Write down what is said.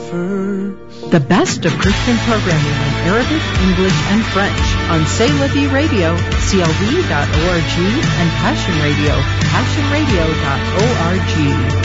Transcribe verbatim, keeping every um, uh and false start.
first. The best of Christian programming in Arabic, English, and French on C'est La Vie Radio, C L V dot org, and Passion Radio, passion radio dot org.